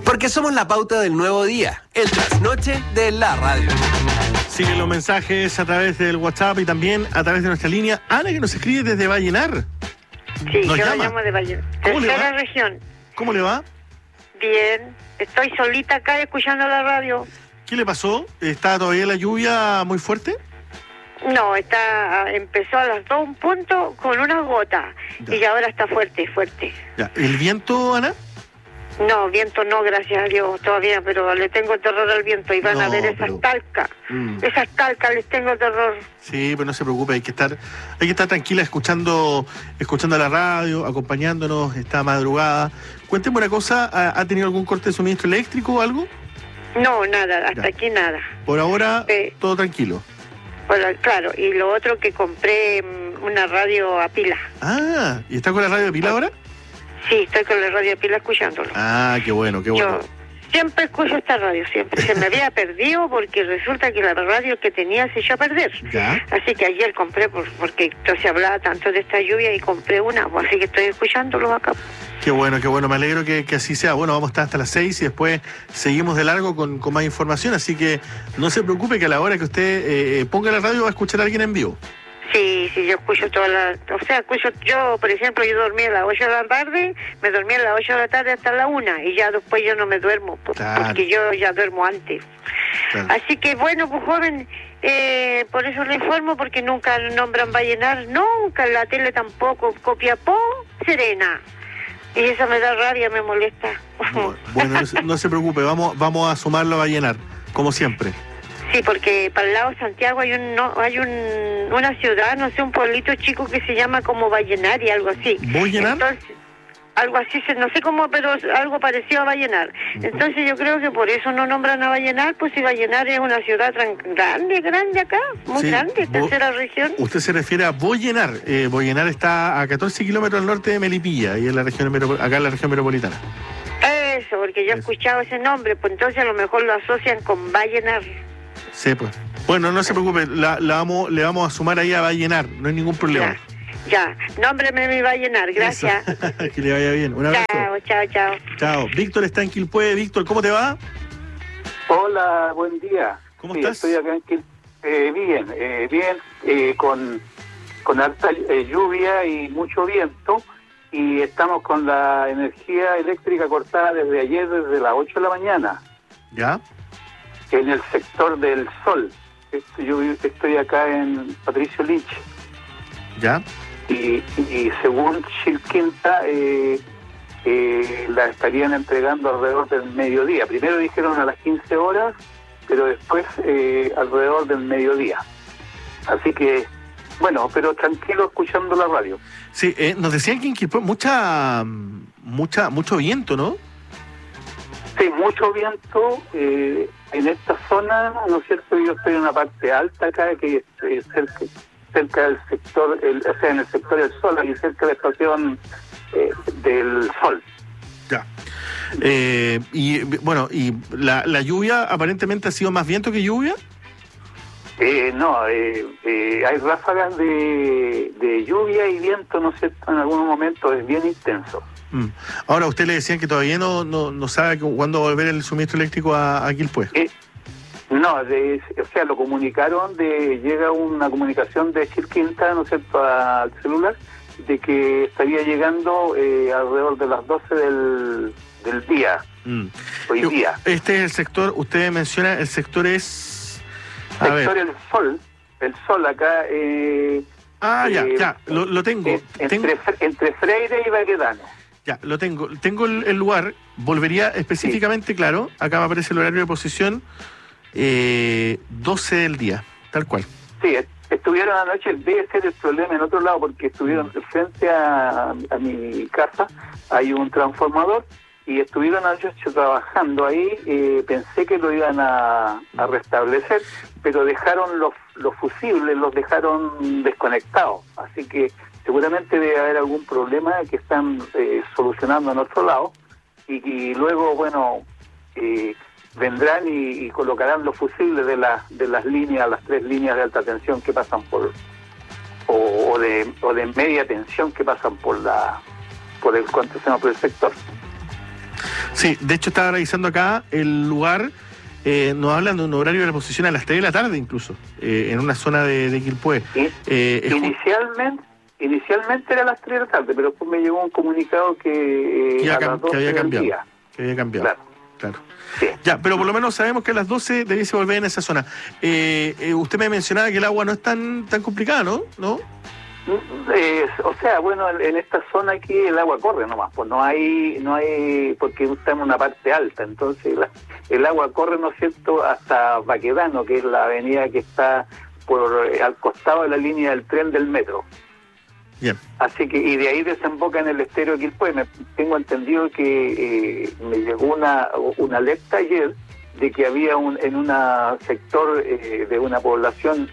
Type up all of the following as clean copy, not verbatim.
Porque somos la pauta del nuevo día, el trasnoche de la radio. Siguen los mensajes a través del WhatsApp y también a través de nuestra línea. Ana, que nos escribe desde Vallenar. Sí, ¿Nos yo llama? llamo de Vallenar. ¿Cómo le va? Tercera región. ¿Cómo le va? Bien. Estoy solita acá escuchando la radio. ¿Qué le pasó? ¿Está todavía la lluvia muy fuerte? No, empezó a las 2 puntos con unas gotas. Ya. Y ahora está fuerte. Ya. ¿El viento, Ana? No, viento no, gracias a Dios, todavía, pero le tengo terror al viento y van a No, ver esas pero- talcas. Esas talcas les tengo terror. Sí, pero no se preocupe, hay que estar tranquila escuchando la radio, acompañándonos esta madrugada. Cuénteme una cosa, ¿ha tenido algún corte de suministro eléctrico o algo? No, nada, hasta Ya. aquí nada. Por ahora, Sí. todo tranquilo. Bueno, claro, y lo otro que compré una radio a pila. Ah, ¿y está con la radio de pila ahora? Sí, estoy con la radio a pila escuchándolo. Ah, qué bueno, qué bueno. Yo siempre escucho esta radio, siempre. Se me había perdido porque resulta que la radio que tenía se echó a perder. Ya. Así que ayer compré, porque entonces hablaba tanto de esta lluvia y compré una, pues, así que estoy escuchándolo acá. Qué bueno, me alegro que así sea. Bueno, vamos a estar hasta las 6 y después seguimos de largo con más información, así que no se preocupe que a la hora que usted ponga la radio va a escuchar a alguien en vivo. Sí, yo escucho todas las... O sea, yo, por ejemplo, yo dormí a las 8 de la tarde, me dormí a las 8 de la tarde hasta la 1 y ya después yo no me duermo, Claro. porque yo ya duermo antes. Claro. Así que bueno, pues joven, por eso le informo, porque nunca nombran Vallenar, nunca en la tele tampoco, Copiapó, Serena. Y eso me da rabia, me molesta. Bueno, no se preocupe, vamos a sumarlo a Vallenar, como siempre. Sí, porque para el lado de Santiago hay una ciudad, no sé, un pueblito chico que se llama como Vallenar y algo así. ¿Vallenar? Entonces, algo así, no sé cómo, pero algo parecido a Vallenar. Entonces yo creo que por eso no nombran a Vallenar, pues si Vallenar es una ciudad grande acá, muy Sí, grande, tercera región. Usted se refiere a Vallenar. Vallenar está a 14 kilómetros al norte de Melipilla, y en la región acá en la región metropolitana. Eso, porque yo he escuchado ese nombre, pues entonces a lo mejor lo asocian con Vallenar. Sí, pues. Bueno, no se preocupe, le vamos a sumar ahí a Vallenar, no hay ningún problema. Ya, nómbreme mi Vallenar, gracias. Eso. Que le vaya bien. Un abrazo. Chao. Chao. Víctor está en Quilpué. Víctor, ¿cómo te va? Hola, buen día. ¿Cómo Sí, estás? Estoy acá en bien, con harta lluvia y mucho viento, y estamos con la energía eléctrica cortada desde ayer, desde las 8 de la mañana, ¿Ya? en el sector del Sol. Yo estoy acá en Patricio Lich, ¿Ya? y según Chilquinta, la estarían entregando alrededor del mediodía. Primero dijeron a las 15 horas, pero después alrededor del mediodía. Así que, bueno, pero tranquilo escuchando la radio. Sí, nos decían que en Quilpué mucho viento, ¿no? Sí, mucho viento en esta zona, ¿no es cierto? Yo estoy en una parte alta acá, que es cerca del sector, o sea, en el sector del Sol, ahí cerca de la estación del Sol. Ya. Y bueno, y la lluvia aparentemente ha sido más viento que lluvia. No, hay ráfagas de lluvia y viento, ¿no es cierto? En algunos momentos es bien intenso. Ahora, usted le decían que todavía no sabe cuándo va a volver el suministro eléctrico a Quilpué. No, o sea, lo comunicaron, llega una comunicación de Chilquinta, ¿no es cierto?, al celular, de que estaría llegando alrededor de las 12 del día, hoy día. Este es el sector, usted menciona, el sector es... Sector el Sol acá... ya, lo tengo. Entre Freire y Baquedano. Ya, lo tengo. Tengo el lugar, volvería específicamente, claro, acá me aparece el horario de posición, 12 del día, tal cual. Sí, estuvieron anoche, debe ser el problema en otro lado, porque estuvieron frente a mi casa, hay un transformador, y estuvieron anoche trabajando ahí. Pensé que lo iban a restablecer, pero dejaron los fusibles, los dejaron desconectados, así que seguramente debe haber algún problema que están solucionando en otro lado, y luego, bueno, vendrán y colocarán los fusibles de las líneas, las 3 líneas de alta tensión que pasan o de media tensión que pasan por el sector. Sí, de hecho estaba revisando acá el lugar, nos hablan de un horario de reposición a las 3 de la tarde incluso, en una zona de Quilpué. Inicialmente era a las 3 de la tarde, pero después me llegó un comunicado que a las 12 había del cambiado. día. Que había cambiado. Claro. Sí. Ya, pero por lo menos sabemos que a las 12 debiese volver en esa zona. Usted me mencionaba que el agua no es tan complicada, ¿no? O sea, bueno, en esta zona aquí el agua corre nomás, pues no hay, porque está en una parte alta, entonces el agua corre, ¿no es cierto?, hasta Baquedano, que es la avenida que está al costado de la línea del tren del metro. Bien. Así que, y de ahí desemboca en el estero de Quilpué. Tengo entendido que me llegó una alerta ayer de que había en un sector de una población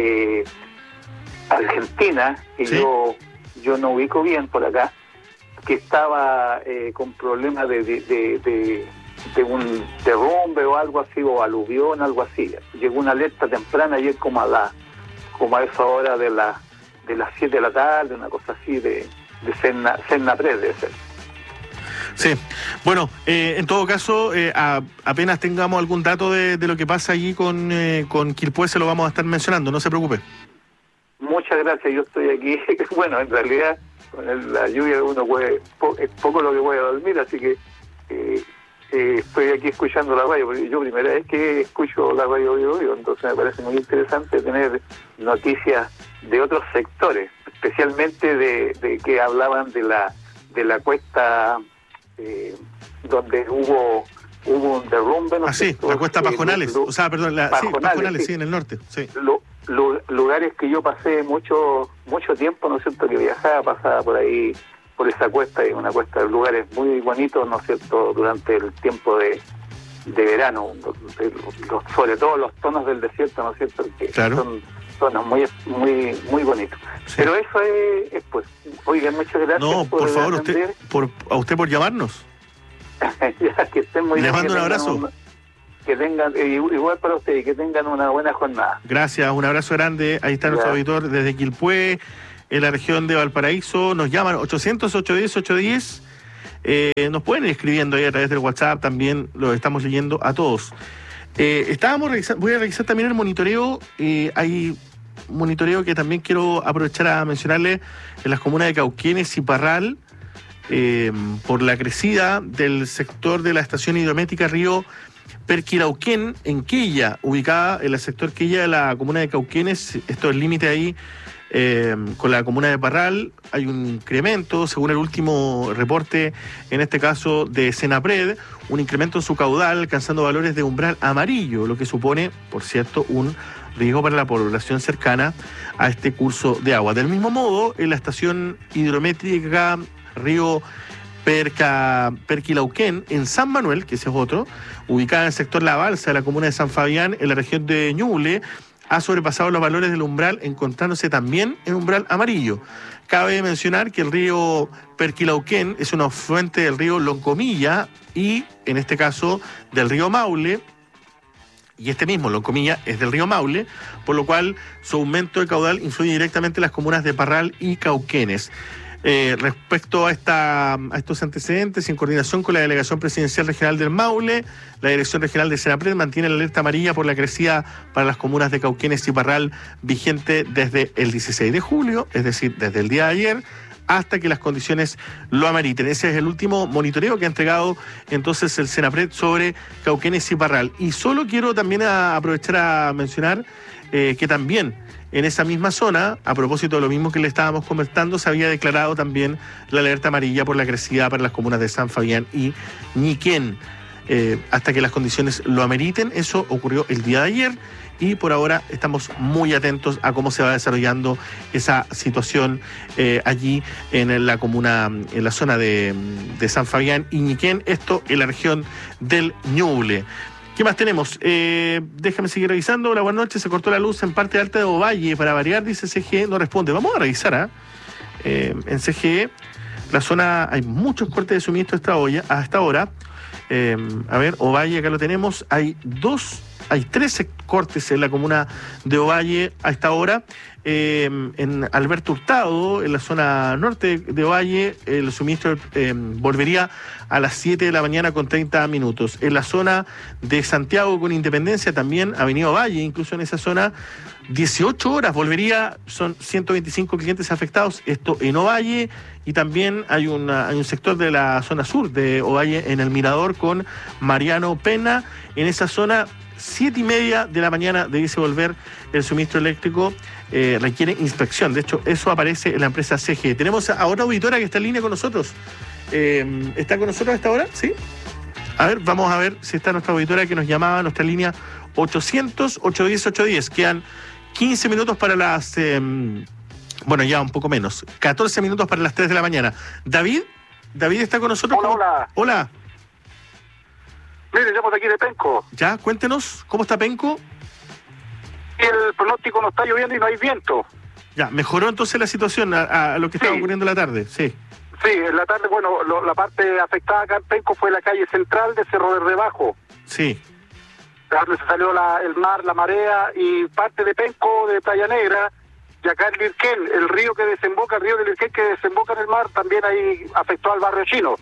argentina, que ¿sí? yo no ubico bien por acá, que estaba con problemas de un derrumbe o algo así, o aluvión, algo así. Llegó una alerta temprana ayer como a esa hora de las 7 de la tarde, una cosa así de Senapred debe ser. Sí, bueno, en todo caso, apenas tengamos algún dato de lo que pasa allí con Quilpué, se lo vamos a estar mencionando, no se preocupe. Muchas gracias, yo estoy aquí. Bueno, en realidad, con la lluvia uno es poco lo que puede dormir, así que estoy aquí escuchando la radio, porque yo primera vez que escucho la radio Bio, entonces me parece muy interesante tener noticias de otros sectores, especialmente de que hablaban de la cuesta donde hubo un derrumbe, ¿no? Sí, la cuesta Pajonales, Pajonales, sí, en el norte, sí. Lugares que yo pasé mucho tiempo, ¿no es cierto?, que pasaba por ahí, por esa cuesta, y una cuesta de lugares muy bonitos, ¿no es cierto?, durante el tiempo de verano, sobre todo los tonos del desierto, ¿no es cierto?, que claro. Son zonas muy bonitos. Sí. Pero eso es pues, oigan, muchas gracias. No, por favor, a usted por llamarnos. Ya, que estén muy bien. Les mando un abrazo. Que tengan, igual para ustedes, que tengan una buena jornada. Gracias, un abrazo grande. Ahí está nuestro auditor desde Quilpué, en la región de Valparaíso. Nos llaman 800-810-810. Nos pueden ir escribiendo ahí a través del WhatsApp, también lo estamos leyendo a todos. Voy a revisar también el monitoreo. Hay monitoreo que también quiero aprovechar a mencionarle en las comunas de Cauquenes y Parral, por la crecida del sector de la estación hidrométrica Río Perquirauquén en Quilla, ubicada en el sector Quilla de la comuna de Cauquenes. Esto es el límite ahí con la comuna de Parral. Hay un incremento, según el último reporte, en este caso de Senapred, un incremento en su caudal, alcanzando valores de umbral amarillo, lo que supone, por cierto, un riesgo para la población cercana a este curso de agua. Del mismo modo, en la estación hidrométrica Río Perquilauquén, en San Manuel, que ese es otro, ubicada en el sector La Balsa de la comuna de San Fabián, en la región de Ñuble, ha sobrepasado los valores del umbral, encontrándose también en umbral amarillo. Cabe mencionar que el río Perquilauquén es una afluente del río Loncomilla y, en este caso, del río Maule, y este mismo, Loncomilla, es del río Maule, por lo cual su aumento de caudal influye directamente en las comunas de Parral y Cauquenes. Respecto a estos antecedentes, en coordinación con la Delegación Presidencial Regional del Maule, la Dirección Regional de Senapred mantiene la alerta amarilla por la crecida para las comunas de Cauquenes y Parral, vigente desde el 16 de julio, es decir, desde el día de ayer, hasta que las condiciones lo ameriten. Ese es el último monitoreo que ha entregado entonces el Senapred sobre Cauquenes y Parral. Y solo quiero también aprovechar a mencionar que también en esa misma zona, a propósito de lo mismo que le estábamos comentando, se había declarado también la alerta amarilla por la crecida para las comunas de San Fabián y Ñiquén, hasta que las condiciones lo ameriten. Eso ocurrió el día de ayer y por ahora estamos muy atentos a cómo se va desarrollando esa situación allí en la comuna, en la zona de San Fabián y Ñiquén, esto en la región del Ñuble. ¿Qué más tenemos? Déjame seguir revisando. Hola, buenas noches. Se cortó la luz en parte alta de Ovalle. Para variar, dice CGE, no responde. Vamos a revisar, en CGE, la zona, hay muchos cortes de suministro hasta esta hora. A ver, Ovalle, acá lo tenemos. Hay 3 cortes en la comuna de Ovalle a esta hora. en Alberto Hurtado, en la zona norte de Ovalle, el suministro volvería a las 7 de la mañana con 30 minutos. En la zona de Santiago con Independencia, también Avenida Ovalle, incluso en esa zona, 18 horas volvería, son 125 clientes afectados, esto en Ovalle, y también hay un sector de la zona sur de Ovalle, en el Mirador, con Mariano Pena. En esa zona, 7:30 de la mañana debiese volver el suministro eléctrico, requiere inspección. De hecho, eso aparece en la empresa CG. Tenemos a otra auditora que está en línea con nosotros. ¿Está con nosotros a esta hora? ¿Sí? A ver, vamos a ver si está nuestra auditora que nos llamaba a nuestra línea 800-810-810. Quedan 15 minutos para las... bueno, ya un poco menos. 14 minutos para las 3 de la mañana. ¿David está con nosotros? Hola. Hola. Mire, llamo de aquí de Penco. Ya, cuéntenos, ¿cómo está Penco? El pronóstico no está lloviendo y no hay viento. Ya, mejoró entonces la situación a lo que estaba ocurriendo en la tarde, sí. Sí, en la tarde, bueno, la parte afectada acá en Penco fue la calle central de Cerro Verde Bajo. Sí. Donde se salió el mar, la marea, y parte de Penco, de Playa Negra, y acá el Lirquén, el río que desemboca, el río de Lirquén que desemboca en el mar, también ahí afectó al barrio chino.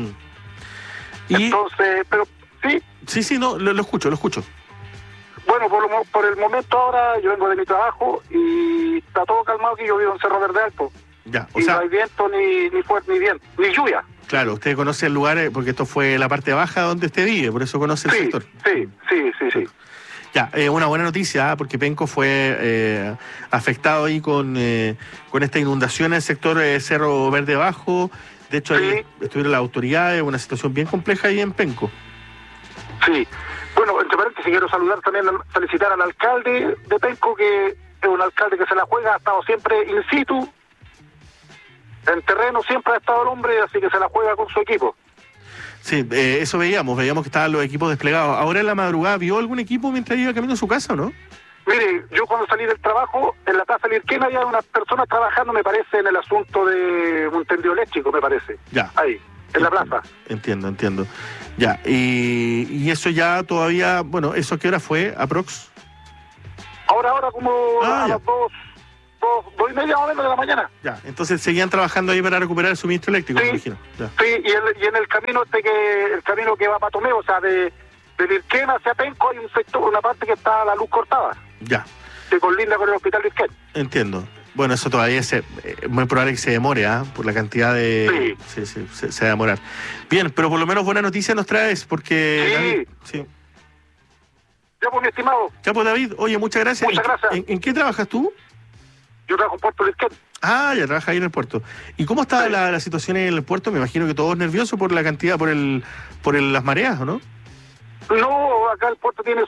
Y... Entonces, pero sí. Sí, no, lo escucho. Bueno, por el momento ahora yo vengo de mi trabajo y está todo calmado, que yo vivo en Cerro Verde Alto. Ya, y no hay viento, ni fuerte, ni viento, ni lluvia. Claro, usted conoce el lugar, porque esto fue la parte baja donde usted vive, por eso conoce el sector. Sí. Ya, una buena noticia, porque Penco fue afectado ahí con esta inundación en el sector Cerro Verde Bajo. De hecho, ahí estuvieron las autoridades, una situación bien compleja ahí en Penco. Sí. Bueno, entre paréntesis, quiero saludar también, felicitar al alcalde de Penco, que es un alcalde que se la juega, ha estado siempre in situ, en terreno siempre ha estado el hombre, así que se la juega con su equipo. Sí, eso veíamos que estaban los equipos desplegados. Ahora en la madrugada, ¿vio algún equipo mientras iba camino a su casa o no? Mire, yo cuando salí del trabajo, en la plaza Lirquén había unas personas trabajando, me parece, en el asunto de un tendido eléctrico, me parece. Ya. Ahí, en la plaza. Entiendo. Ya, y eso ya todavía, bueno, ¿eso a qué hora fue, aprox? Ahora como a las 2:30 más o menos de la mañana. Ya, entonces seguían trabajando ahí para recuperar el suministro eléctrico, me imagino. Ya. Sí, y en el camino el camino que va para Tomeo, o sea, de Lirquén hacia Penco, hay un sector, una parte que está la luz cortada. Ya. Que colinda con el hospital Lirquén. Entiendo. Bueno, eso todavía es muy probable que se demore, por la cantidad de... Sí, se va a demorar. Bien, pero por lo menos buena noticia nos traes, porque... Sí. Sí. Ya, pues, mi estimado. Ya, pues, David, oye, muchas gracias. Muchas gracias. ¿En qué trabajas tú? Yo trabajo en Puerto Lirquén. Ah, ya trabajas ahí en el puerto. ¿Y cómo está la situación en el puerto? Me imagino que todos nerviosos por la cantidad, por las mareas, ¿o no? No, acá el puerto tiene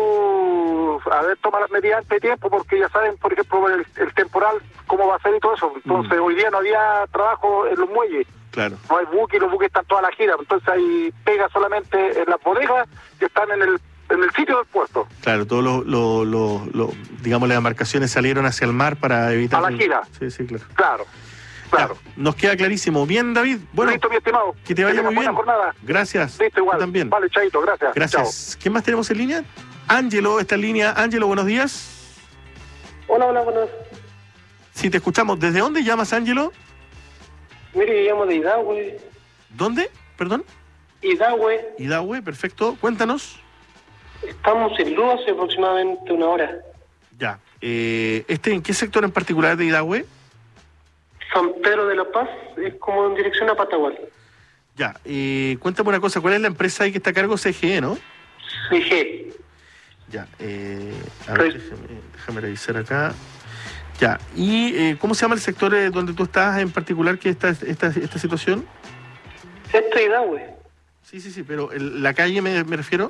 toma las medidas de tiempo, porque ya saben, por ejemplo, el temporal, cómo va a ser y todo eso. Entonces, hoy día no había trabajo en los muelles. Claro. No hay buques, los buques están toda la gira. Entonces, hay pega solamente en las bodegas que están en el sitio del puerto. Claro, todos digamos, las embarcaciones salieron hacia el mar para evitar... A la gira. Sí, claro. Claro. Ya, nos queda clarísimo. Bien, David. Bueno, listo, mi estimado. Que te vaya muy bien. Buena jornada. Gracias. Listo, igual. Tú también. Vale, chaito, gracias. Gracias. Chao. ¿Quién más tenemos en línea? Ángelo está en línea. Ángelo, buenos días. Hola, buenos. Sí, te escuchamos. ¿Desde dónde llamas, Ángelo? Mire, yo llamo de Idahue. ¿Dónde? Perdón. Idahue, perfecto. Cuéntanos. Estamos en luz hace aproximadamente una hora. Ya. ¿En qué sector en particular de Idahue? San Pedro de la Paz, es como en dirección a Patagual. Ya. Cuéntame una cosa. ¿Cuál es la empresa ahí que está a cargo? CGE, ¿no? CGE. Ya. A ver, déjame revisar acá. Ya. ¿Y cómo se llama el sector donde tú estás en particular que está esta situación? Esto es Idahue. Sí, pero la calle me refiero.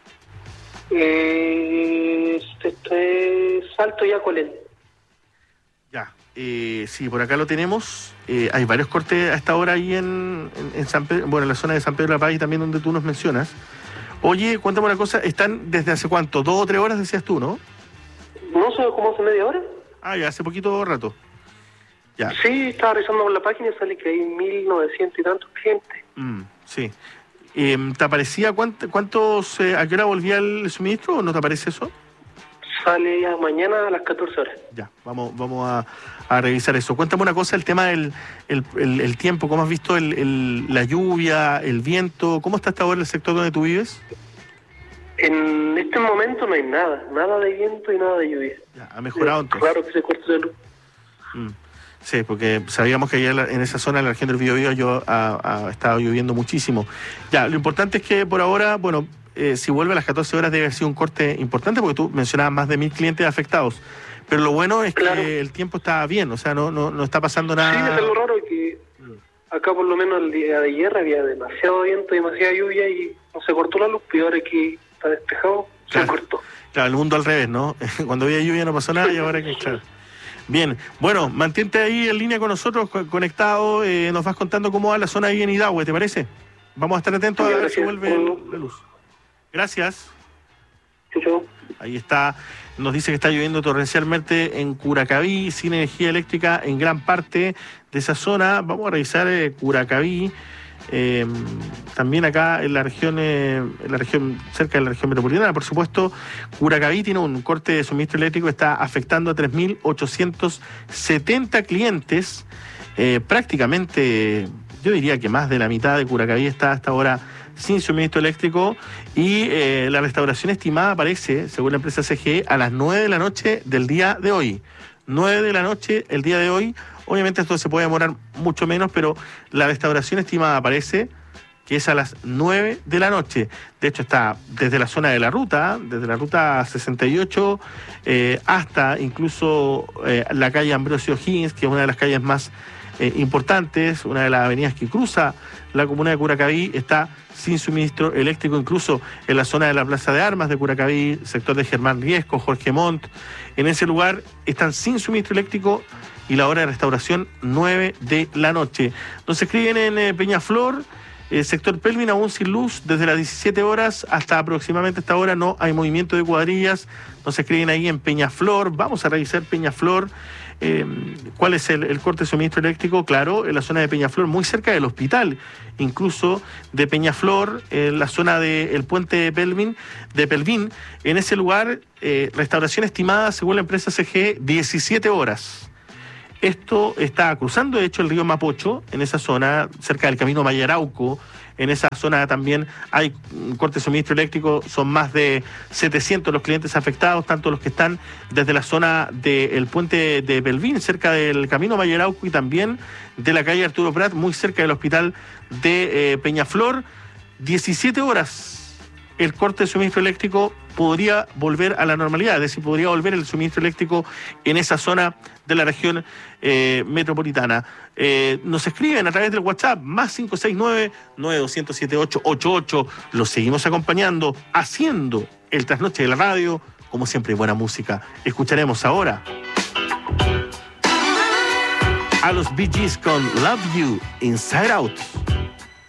Esto es Salto y Acolén. Ya, sí, por acá lo tenemos. Hay varios cortes a esta hora ahí en San Pedro, bueno, en la zona de San Pedro de la Paz y también donde tú nos mencionas. Oye, cuéntame una cosa, ¿están desde hace cuánto? 2 o 3 horas decías tú, ¿no? No sé, como hace media hora. Ah, ya, hace poquito rato. Ya. Sí, estaba revisando por la página y sale que hay 1.900 y tantos clientes. Sí. ¿Te aparecía cuántos, a qué hora volvía el suministro o no te aparece eso? Sale ya mañana a las 14 horas. Ya, vamos a revisar eso. Cuéntame una cosa, el tema del el tiempo, ¿cómo has visto la lluvia, el viento? ¿Cómo está hasta ahora el sector donde tú vives? En este momento no hay nada de viento y nada de lluvia. Ya, ha mejorado entonces. Claro que se cortó de luz. Sí, porque sabíamos que allá en esa zona, en la región del Biobío, ha estado lloviendo muchísimo. Ya, lo importante es que por ahora, bueno, si vuelve a las 14 horas debe haber sido un corte importante, porque tú mencionabas más de 1.000 clientes afectados. Pero lo bueno es que el tiempo está bien, o sea, no está pasando nada. Sí, es algo raro que acá por lo menos el día de ayer había demasiado viento, demasiada lluvia y no se cortó la luz, y ahora que está despejado, se cortó. Claro, el mundo al revés, ¿no? Cuando había lluvia no pasó nada y ahora que claro. Bien, bueno, mantente ahí en línea con nosotros, conectado, nos vas contando cómo va la zona ahí en Idahue, ¿te parece? Vamos a estar atentos a ver si vuelve la luz. Gracias. Chau. Ahí está, nos dice que está lloviendo torrencialmente en Curacaví, sin energía eléctrica en gran parte de esa zona. Vamos a revisar Curacaví, también acá en la región, cerca de la región metropolitana. Por supuesto, Curacaví tiene un corte de suministro eléctrico, está afectando a 3.870 clientes, prácticamente, yo diría que más de la mitad de Curacaví está hasta ahora sin suministro eléctrico y la restauración estimada aparece, según la empresa CGE, a las 9 de la noche del día de hoy. 9 de la noche el día de hoy. Obviamente esto se puede demorar mucho menos, pero la restauración estimada aparece que es a las 9 de la noche. De hecho está desde la zona de la ruta, desde la ruta 68 hasta incluso la calle Ambrosio Higgins, que es una de las calles más importantes, una de las avenidas que cruza la comuna de Curacaví, está sin suministro eléctrico, incluso en la zona de la Plaza de Armas de Curacaví, sector de Germán Riesco, Jorge Montt. En ese lugar están sin suministro eléctrico y la hora de restauración 9 de la noche. Nos escriben en Peñaflor, sector Pelvin, aún sin luz, desde las 17 horas hasta aproximadamente esta hora no hay movimiento de cuadrillas. Nos escriben ahí en Peñaflor, vamos a revisar Peñaflor. ¿Cuál es el corte de suministro eléctrico? Claro, en la zona de Peñaflor, muy cerca del hospital, incluso de Peñaflor, en la zona del puente de Pelvin, en ese lugar, restauración estimada, según la empresa CGE, 17 horas. Esto está cruzando, de hecho, el río Mapocho, en esa zona, cerca del camino Mayarauco. En esa zona también hay un corte de suministro eléctrico, son más de 700 los clientes afectados, tanto los que están desde la zona del puente de Pelvín, cerca del camino Mayarauco, y también de la calle Arturo Prat, muy cerca del hospital de Peñaflor. 17 horas el corte de suministro eléctrico podría volver a la normalidad, es decir, podría volver el suministro eléctrico en esa zona de la región metropolitana. Nos escriben a través del WhatsApp, más 569-9207-888. Los seguimos acompañando, haciendo el trasnoche de la radio, como siempre, buena música. Escucharemos ahora a los Bee Gees con Love You Inside Out.